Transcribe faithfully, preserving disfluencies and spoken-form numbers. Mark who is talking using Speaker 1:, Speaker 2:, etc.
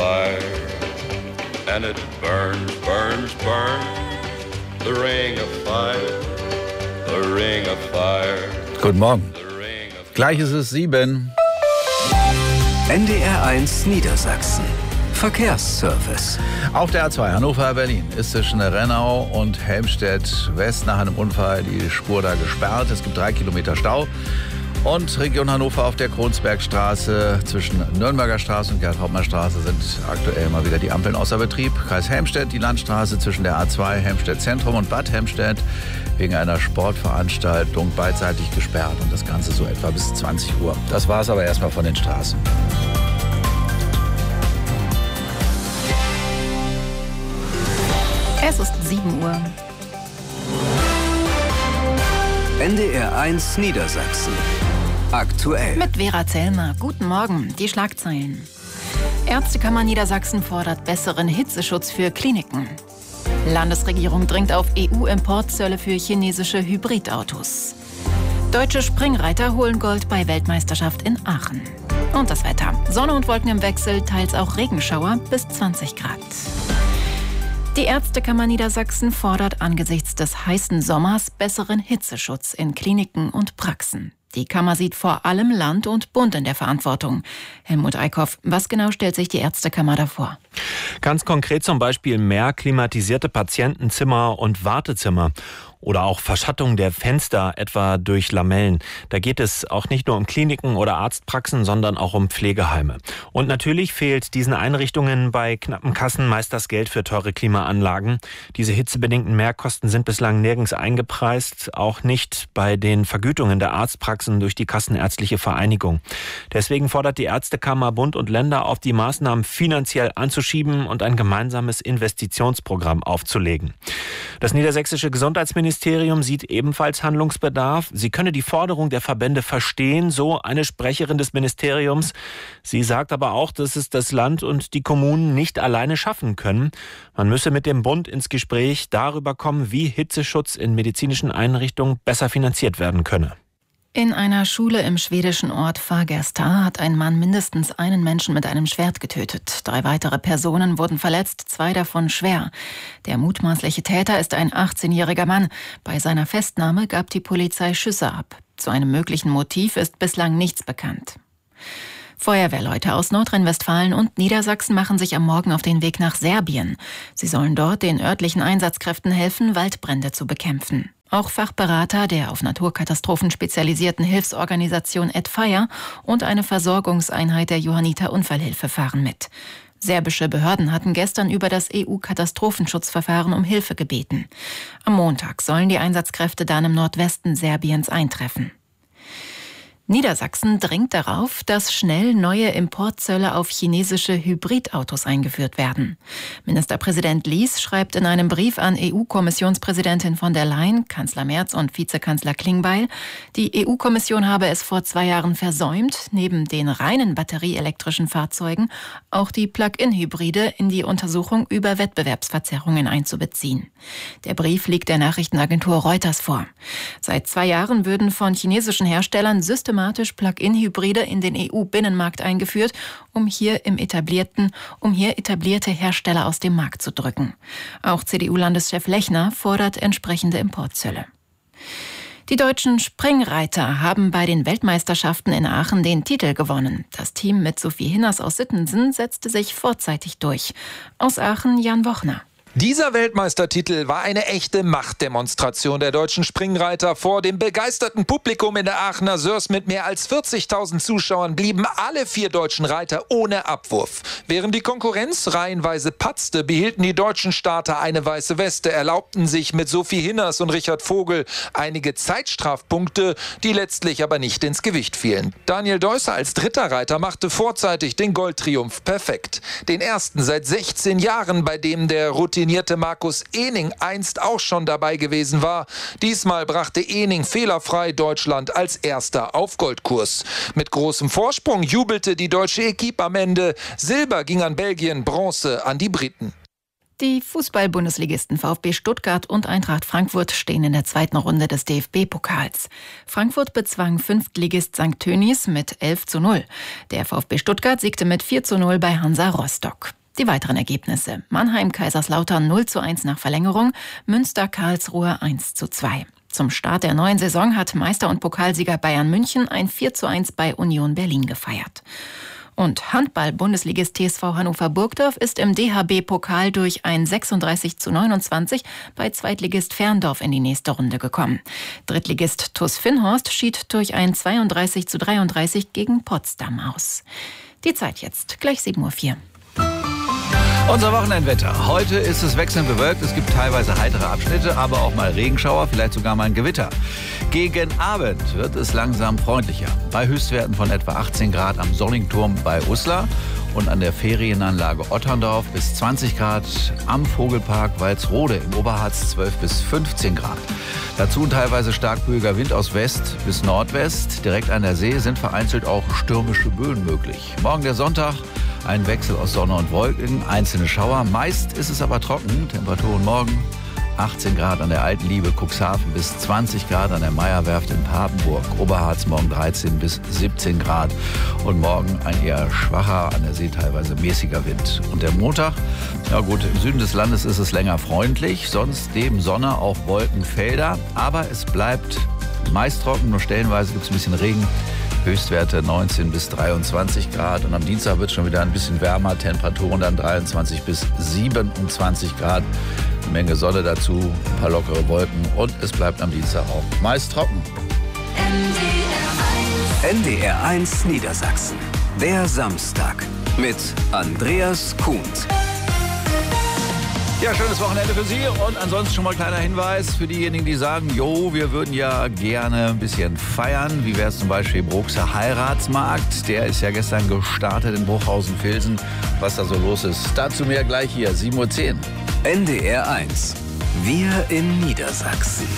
Speaker 1: fire, and it burns, burns, burns. The ring of fire, the ring of fire.
Speaker 2: Guten Morgen. Gleich ist es sieben.
Speaker 3: N D R eins Niedersachsen. Verkehrsservice.
Speaker 2: Auf der A zwei Hannover-Berlin ist zwischen Rennau und Helmstedt-West nach einem Unfall die Spur da gesperrt. Es gibt drei Kilometer Stau. Und Region Hannover auf der Kronsbergstraße zwischen Nürnberger Straße und Gerd-Hauptmann-Straße sind aktuell mal wieder die Ampeln außer Betrieb. Kreis Helmstedt, die Landstraße zwischen der A zwei Helmstedt Zentrum und Bad Helmstedt wegen einer Sportveranstaltung beidseitig gesperrt. Und das Ganze so etwa bis zwanzig Uhr. Das war es aber erstmal von den Straßen.
Speaker 4: Es ist sieben Uhr.
Speaker 3: N D R eins Niedersachsen. Aktuell.
Speaker 4: Mit Vera Zellmer. Guten Morgen. Die Schlagzeilen. Ärztekammer Niedersachsen fordert besseren Hitzeschutz für Kliniken. Landesregierung dringt auf E U-Importzölle für chinesische Hybridautos. Deutsche Springreiter holen Gold bei Weltmeisterschaft in Aachen. Und das Wetter. Sonne und Wolken im Wechsel, teils auch Regenschauer bis zwanzig Grad. Die Ärztekammer Niedersachsen fordert angesichts des heißen Sommers besseren Hitzeschutz in Kliniken und Praxen. Die Kammer sieht vor allem Land und Bund in der Verantwortung. Helmut Eickhoff, was genau stellt sich die Ärztekammer da vor?
Speaker 5: Ganz konkret zum Beispiel mehr klimatisierte Patientenzimmer und Wartezimmer. Oder auch Verschattung der Fenster, etwa durch Lamellen. Da geht es auch nicht nur um Kliniken oder Arztpraxen, sondern auch um Pflegeheime. Und natürlich fehlt diesen Einrichtungen bei knappen Kassen meist das Geld für teure Klimaanlagen. Diese hitzebedingten Mehrkosten sind bislang nirgends eingepreist, auch nicht bei den Vergütungen der Arztpraxen durch die Kassenärztliche Vereinigung. Deswegen fordert die Ärztekammer Bund und Länder auf, die Maßnahmen finanziell anzuschieben und ein gemeinsames Investitionsprogramm aufzulegen. Das niedersächsische Gesundheitsministerium Ministerium sieht ebenfalls Handlungsbedarf. Sie könne die Forderung der Verbände verstehen, so eine Sprecherin des Ministeriums. Sie sagt aber auch, dass es das Land und die Kommunen nicht alleine schaffen können. Man müsse mit dem Bund ins Gespräch darüber kommen, wie Hitzeschutz in medizinischen Einrichtungen besser finanziert werden könne.
Speaker 4: In einer Schule im schwedischen Ort Fagersta hat ein Mann mindestens einen Menschen mit einem Schwert getötet. Drei weitere Personen wurden verletzt, zwei davon schwer. Der mutmaßliche Täter ist ein achtzehnjähriger Mann. Bei seiner Festnahme gab die Polizei Schüsse ab. Zu einem möglichen Motiv ist bislang nichts bekannt. Feuerwehrleute aus Nordrhein-Westfalen und Niedersachsen machen sich am Morgen auf den Weg nach Serbien. Sie sollen dort den örtlichen Einsatzkräften helfen, Waldbrände zu bekämpfen. Auch Fachberater der auf Naturkatastrophen spezialisierten Hilfsorganisation Edfire und eine Versorgungseinheit der Johanniter Unfallhilfe fahren mit. Serbische Behörden hatten gestern über das E U-Katastrophenschutzverfahren um Hilfe gebeten. Am Montag sollen die Einsatzkräfte dann im Nordwesten Serbiens eintreffen. Niedersachsen dringt darauf, dass schnell neue Importzölle auf chinesische Hybridautos eingeführt werden. Ministerpräsident Lies schreibt in einem Brief an E U-Kommissionspräsidentin von der Leyen, Kanzler Merz und Vizekanzler Klingbeil, die E U-Kommission habe es vor zwei Jahren versäumt, neben den reinen batterieelektrischen Fahrzeugen auch die Plug-in-Hybride in die Untersuchung über Wettbewerbsverzerrungen einzubeziehen. Der Brief liegt der Nachrichtenagentur Reuters vor. Seit zwei Jahren würden von chinesischen Herstellern systematisch Plug-in-Hybride in den E U-Binnenmarkt eingeführt, um hier im etablierten, um hier etablierte Hersteller aus dem Markt zu drücken. Auch C D U-Landeschef Lechner fordert entsprechende Importzölle. Die deutschen Springreiter haben bei den Weltmeisterschaften in Aachen den Titel gewonnen. Das Team mit Sophie Hinners aus Sittensen setzte sich vorzeitig durch. Aus Aachen Jan Wochner.
Speaker 6: Dieser Weltmeistertitel war eine echte Machtdemonstration der deutschen Springreiter. Vor dem begeisterten Publikum in der Aachener Sörs mit mehr als vierzigtausend Zuschauern blieben alle vier deutschen Reiter ohne Abwurf. Während die Konkurrenz reihenweise patzte, behielten die deutschen Starter eine weiße Weste, erlaubten sich mit Sophie Hinners und Richard Vogel einige Zeitstrafpunkte, die letztlich aber nicht ins Gewicht fielen. Daniel Deusser als dritter Reiter machte vorzeitig den Goldtriumph perfekt. Den ersten seit sechzehn Jahren, bei dem der routinierte Markus Ehning einst auch schon dabei gewesen war. Diesmal brachte Ehning fehlerfrei Deutschland als Erster auf Goldkurs. Mit großem Vorsprung jubelte die deutsche Equipe am Ende. Silber ging an Belgien, Bronze an die Briten.
Speaker 4: Die Fußball-Bundesligisten VfB Stuttgart und Eintracht Frankfurt stehen in der zweiten Runde des D F B-Pokals. Frankfurt bezwang Fünftligist Sankt Tönnies mit elf zu null. Der VfB Stuttgart siegte mit vier zu null bei Hansa Rostock. Die weiteren Ergebnisse: Mannheim-Kaiserslautern null zu eins nach Verlängerung, Münster-Karlsruhe eins zu zwei. Zum Start der neuen Saison hat Meister- und Pokalsieger Bayern München ein vier zu eins bei Union Berlin gefeiert. Und Handball-Bundesligist T S V Hannover Burgdorf ist im D H B-Pokal durch ein sechsunddreißig zu neunundzwanzig bei Zweitligist Ferndorf in die nächste Runde gekommen. Drittligist T U S Finnhorst schied durch ein zweiunddreißig zu dreiunddreißig gegen Potsdam aus. Die Zeit jetzt, gleich sieben Uhr vier.
Speaker 2: Unser Wochenendwetter. Heute ist es wechselnd bewölkt. Es gibt teilweise heitere Abschnitte, aber auch mal Regenschauer, vielleicht sogar mal ein Gewitter. Gegen Abend wird es langsam freundlicher. Bei Höchstwerten von etwa achtzehn Grad am Sonningturm bei Uslar und an der Ferienanlage Otterndorf bis zwanzig Grad am Vogelpark Walsrode im Oberharz zwölf bis fünfzehn Grad. Dazu ein teilweise stark böiger Wind aus West bis Nordwest. Direkt an der See sind vereinzelt auch stürmische Böen möglich. Morgen der Sonntag. Ein Wechsel aus Sonne und Wolken, einzelne Schauer. Meist ist es aber trocken. Temperaturen morgen achtzehn Grad an der Alten Liebe, Cuxhaven bis zwanzig Grad an der Meierwerft in Papenburg. Oberharz morgen dreizehn bis siebzehn Grad. Und morgen ein eher schwacher, an der See teilweise mäßiger Wind. Und der Montag, ja gut, im Süden des Landes ist es länger freundlich. Sonst neben Sonne auch Wolkenfelder. Aber es bleibt meist trocken, nur stellenweise gibt es ein bisschen Regen. Höchstwerte neunzehn bis dreiundzwanzig Grad und am Dienstag wird es schon wieder ein bisschen wärmer, Temperaturen dann dreiundzwanzig bis siebenundzwanzig Grad. Eine Menge Sonne dazu, ein paar lockere Wolken und es bleibt am Dienstag auch meist trocken.
Speaker 3: N D R eins Niedersachsen. Der Samstag mit Andreas Kuhnt.
Speaker 2: Ja, schönes Wochenende für Sie und ansonsten schon mal ein kleiner Hinweis für diejenigen, die sagen, jo, wir würden ja gerne ein bisschen feiern. Wie wäre es zum Beispiel Bruxer Heiratsmarkt? Der ist ja gestern gestartet in Bruchhausen-Vilsen. Was da so los ist, dazu mehr gleich hier, sieben Uhr zehn.
Speaker 3: N D R eins. Wir in Niedersachsen.